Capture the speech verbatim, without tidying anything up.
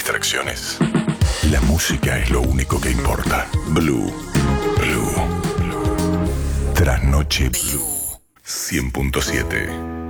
distracciones. La música es lo único que importa. Blue. Blue. Blue. Trasnoche Blue. cien punto siete.